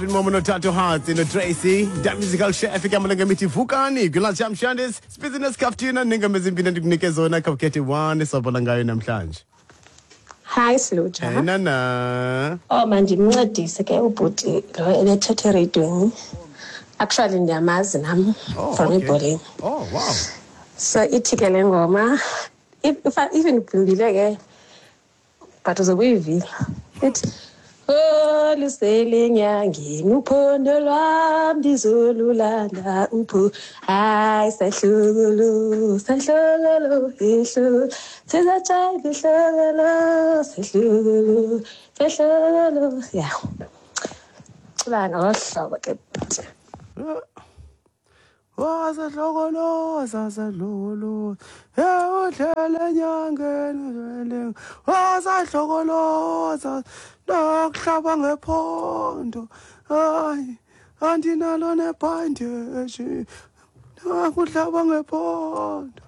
Momo Tattoo Hearts in a Tracy, that musical chef ikamanga mithi vukani, Gulazi Amshandis, business kaftina ninga mezimpina ndikunike zona kapkete 1 esobona ngayo namhlanje. Hi Sluja. Hey nana. Oh manje mncedise ke ubhuti lo ebethethe radioing. Actually ndiyamazi nami from ibholing. Oh wow. So ithi ke le ngoma if I even kumbile ke but uzokuyivila. Oh lusele nyangeni uphondo lwami ndizolulanda upho hayi sahlukulu ehlo sizajayiva ihlokolo sahlukulu yeah cula ngohlobo ke Wasahlokolo udlele nyangeni wasahlokolo nakuhlaba ngephondo hayi andinalo nebhandeji nakuhlaba ngephondo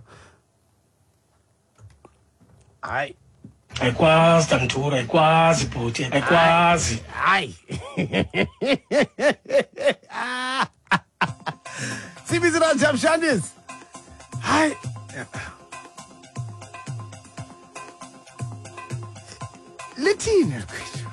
hayi ayikwazi Tangithura ayikwazi bhuti ayikwazi hayi Sibizira Jamshandis hayi Lithina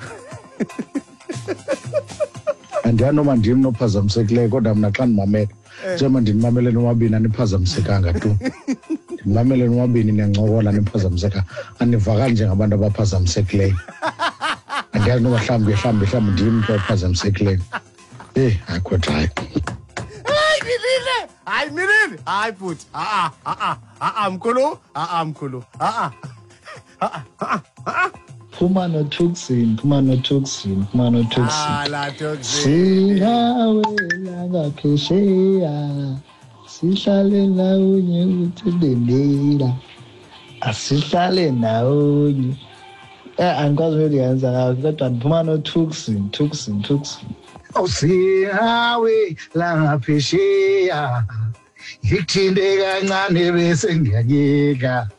Andiyanoma ndim nophazamisekileyo kodwa mina xa ndimamele njengoba ndinimamele nomabini aniphazamisekanga tu ndimamele nomabini niyancokola niphazamiseka anivakali njengabantu abaphazamisekileyo andiyazi noba mhlawumbi ndim ophazamisekileyo akho hayi Hayi Milile hayi futhi mkhulu Phuma noThuxin la toxin Singawela ngaphesheya sihlale ndawonye uthindela asihlale ndawonye angikwazi ukuyenza ngayo kodwa ndiphuma noThuxin Singawela ngaphesheya ngikuthinde kancane bese ngiyanyeka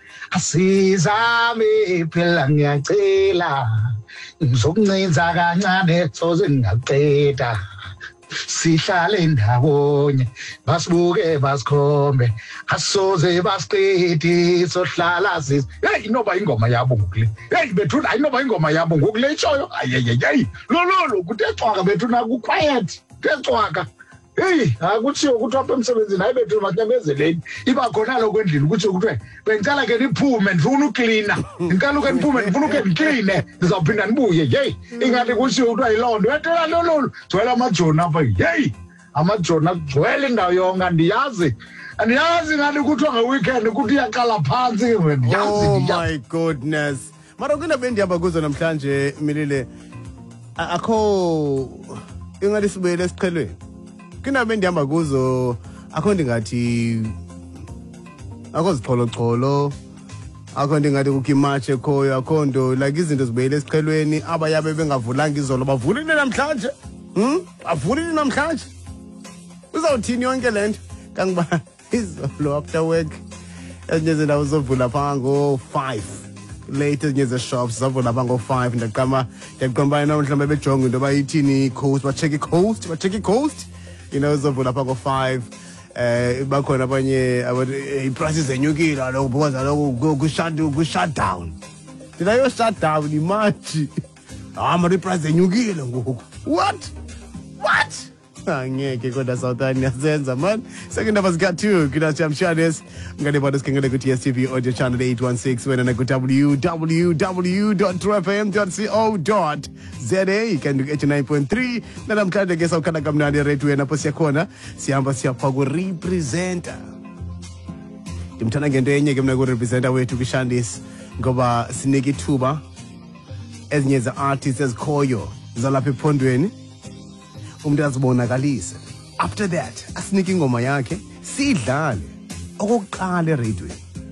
asizame phela ngiyacela ngizokuncenza kancane soze ngaqeda sihlale ndawonye basibuke basikhombe asoze basiqede sohlala sisi inoba ingoma yabo ngokule bethuna inoba ingoma yabo ngokule itshoyo lo kuthecwaka bethuna ku quiet thecwaka akutshiwo ukuthi apha emsebenzini hayi bethu makunyamezeleni iba khona lokho endlini ukuthi kuthiwe bengicela ke niphume ndifuna uklina ngicela ke niphume ndifuna ke ndikline ndizawuphinda nibuye ingathi kutshiwo kuthiwa yilondo yethela lololo gcwele amajoni apha amajoni agcwele indawo yonke andiyazi ngathi kuthiwa ngeweekend ukuthi iyaqala phantsi oh my goodness mara kwina bendihamba kuzo namhlanje Milile akho ingathi sibuyele esiqhelweni Kinabe ndihamba kuzo akho ndingathi akho zicholo akho ndingathi kukho imatch ekhoyo akho nto like izinto zibuyele esiqhelweni abayabe bengavulanga izolo bavulile namhlanje bavulile namhlanje uzawuthini yonke lento kangiba izolo after work ezinye izindawo zovula phaa ngo-5 late ezinye ze-shops zavula phaa ngo-5 ndiyaqomba mhlawumbe bejonga into bayithini coast bachecke coast uzovula phaa ngo-5 bakhona abanye i-prices zenyukile aloku because aloku ku-shutdown shutdown imatshi mara i-price zenyukile ngoku what angeke kodwa Southern yazenza man sekindaba zika-2 kinashamshanes ngalebona sikhangele ku-TSTV audio channel 816 wena naku-www.trfm.co.za kanti ku-89.3 nanamhlanje ke sawukhana kamnandi eredio wena apho siyakhona sihamba siyapha kurepresenta ndimthanda ngento enye ke mna kurepresenta wethu kwishandis ngoba sinike ithuba ezinye ze-artists ezikhoyo zalapha ephondweni umuntu azibonakalise after that asinike ingoma yakhe sidlale okokuqala eradioweni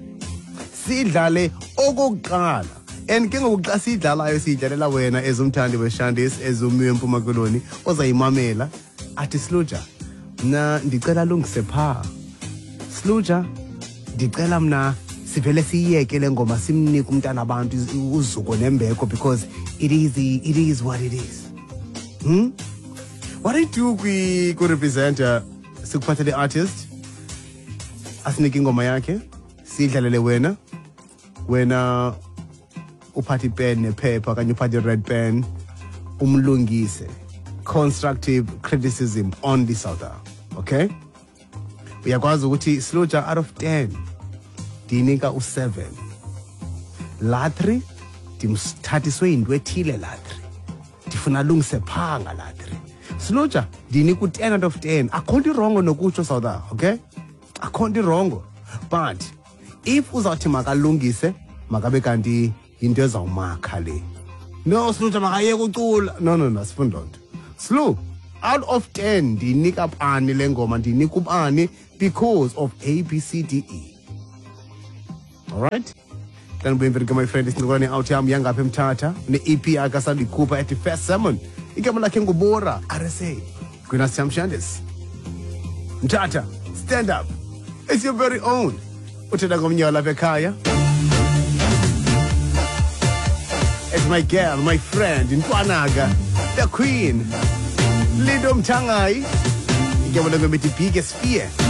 and ke ngoku xa sidlalayo siyidlalela wena ezumthandi weshandis ezumiwe eMpuma Koloni ozayimamela athi Sluja mna ndicela lungise phaa Sluja ndicela mna sivele siyeke le ngoma simnike umntana abantu uzuko nembeko because it is what it is what I do ku representer sikuphatha the artist asinike ingoma yakhe sidlalele wena uphathi pen nephepha kanye uphathi red pen umlungise constructive criticism on the South, okay? Uyakwazi ukuthi Sloja out of 10 dinika u7 latri dimsthathiswe into ethile latri difuna lungise phanga latri Sloja dinika u10 out of 10 akho wrong nokutsho South, okay? Akho wrong, but if uzathi makalungise makabe kanti into ezawumakha le no Sloja makayeke ucula no sifundonto Slow out of 10 dinika pani lengoma dinika ubani because of ABCDE. Alright? Then we invite my friend isinikwane out yami yangapha eMthatha ne-EP akasalikhupha at the first sermon. Igama lakhe ngubora RSA. Kwina Shamshandes. Mthatha, stand up. It's your very own. Uthanda ngomnyawo lapha ekhaya. It's my girl, my friend Ntwanaga, the queen. Lido Mtangai. Igama lakhe ngithi biggest fear.